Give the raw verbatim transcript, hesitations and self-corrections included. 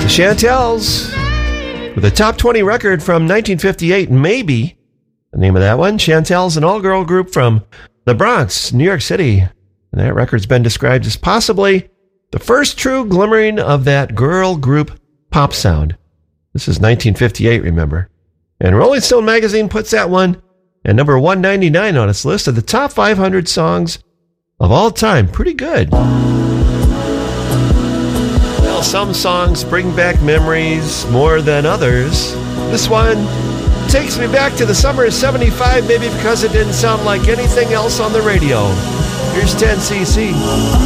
Chantels with a top twenty record from nineteen fifty-eight, Maybe. The name of that one. Chantels, an all-girl group from the Bronx, New York City. And that record's been described as possibly the first true glimmering of that girl group pop sound. This is nineteen fifty-eight, remember. And Rolling Stone magazine puts that one at number one ninety-nine on its list of the top five hundred songs of all time. Pretty good. Well, some songs bring back memories more than others. This one takes me back to the summer of seventy-five, maybe because it didn't sound like anything else on the radio. Here's ten C C.